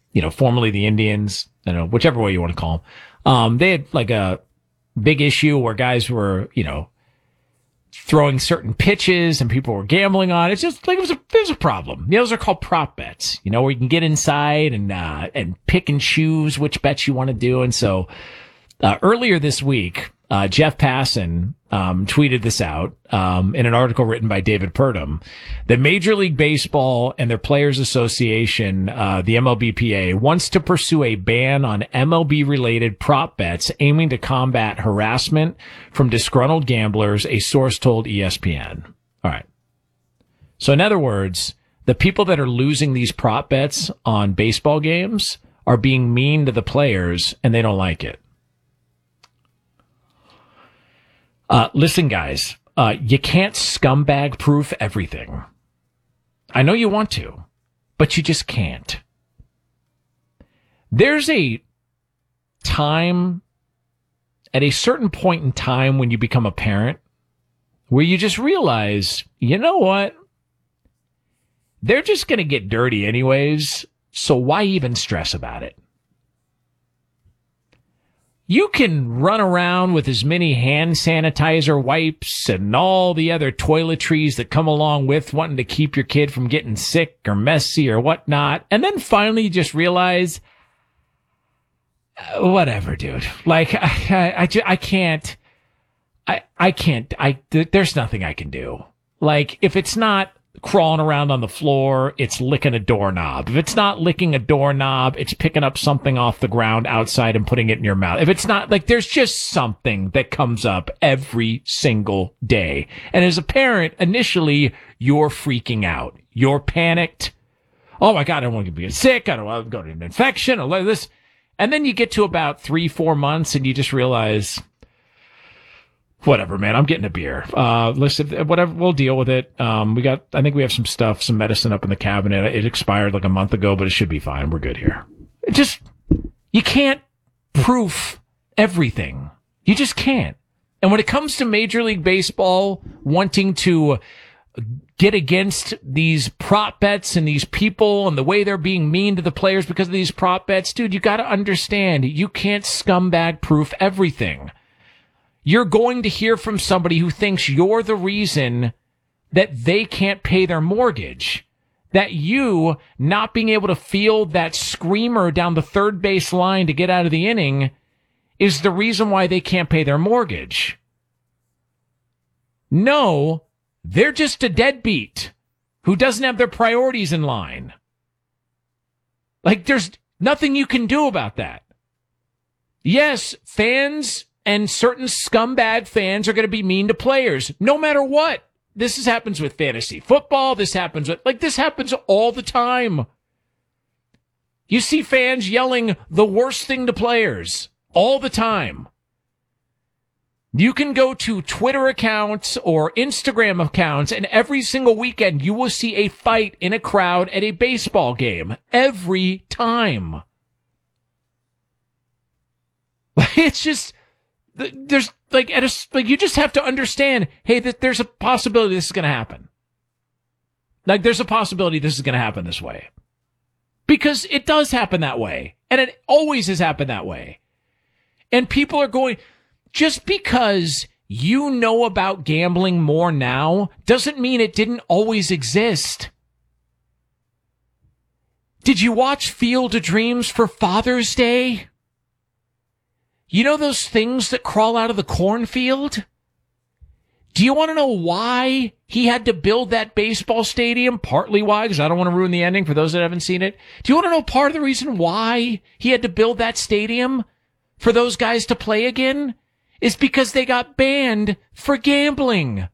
formerly the Indians, I don't know, whichever way you want to call them. They had like a big issue where guys were, throwing certain pitches and people were gambling on it. It's just like it was a problem. Those are called prop bets, where you can get inside and pick and choose which bets you want to do. And so earlier this week, Jeff Passan tweeted this out in an article written by David Purdom that Major League Baseball and their Players Association, the MLBPA, wants to pursue a ban on MLB-related prop bets aiming to combat harassment from disgruntled gamblers, a source told ESPN. All right. So in other words, the people that are losing these prop bets on baseball games are being mean to the players, and they don't like it. Listen, guys, you can't scumbag proof everything. I know you want to, but you just can't. There's a time, at a certain point in time when you become a parent, where you just realize, you know what? They're just going to get dirty anyways, so why even stress about it? You can run around with as many hand sanitizer wipes and all the other toiletries that come along with wanting to keep your kid from getting sick or messy or whatnot. And then finally you just realize, whatever, dude. Like, I can't, there's nothing I can do. Like, if it's not crawling around on the floor, it's licking a doorknob. If it's not licking a doorknob, it's picking up something off the ground outside and putting it in your mouth. If it's not, like, there's just something that comes up every single day. And as a parent, initially, you're freaking out. You're panicked. Oh my God, I don't want to get sick. I don't want to go to an infection or like this. And then you get to about 3-4 months and you just realize, whatever, man, I'm getting a beer. Listen, whatever, we'll deal with it. I think we have some stuff, some medicine up in the cabinet. It expired like a month ago, but it should be fine. We're good here. You can't proof everything. You just can't. And when it comes to Major League Baseball wanting to get against these prop bets and these people and the way they're being mean to the players because of these prop bets, dude, you got to understand, you can't scumbag proof everything. You're going to hear from somebody who thinks you're the reason that they can't pay their mortgage. That you not being able to field that screamer down the third base line to get out of the inning is the reason why they can't pay their mortgage. No, they're just a deadbeat who doesn't have their priorities in line. Like, there's nothing you can do about that. Yes, fans and certain scumbag fans are going to be mean to players, no matter what. This happens with fantasy football. This happens all the time. You see fans yelling the worst thing to players all the time. You can go to Twitter accounts or Instagram accounts, and every single weekend you will see a fight in a crowd at a baseball game. Every time. It's just, there's you just have to understand, hey, that there's a possibility this is going to happen. Like, there's a possibility this is going to happen this way. Because it does happen that way. And it always has happened that way. And people are going, just because you know about gambling more now doesn't mean it didn't always exist. Did you watch Field of Dreams for Father's Day? You know those things that crawl out of the cornfield? Do you want to know why he had to build that baseball stadium? Partly why, because I don't want to ruin the ending for those that haven't seen it. Do you want to know part of the reason why he had to build that stadium for those guys to play again? Is because they got banned for gambling.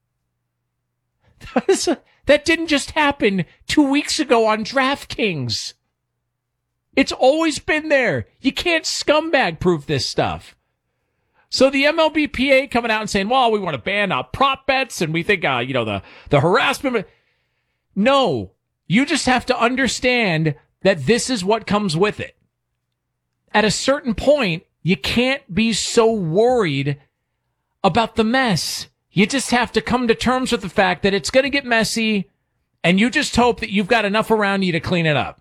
That didn't just happen 2 weeks ago on DraftKings. It's always been there. You can't scumbag proof this stuff. So the MLBPA coming out and saying, well, we want to ban prop bets and we think, the harassment. No, you just have to understand that this is what comes with it. At a certain point, you can't be so worried about the mess. You just have to come to terms with the fact that it's going to get messy, and you just hope that you've got enough around you to clean it up.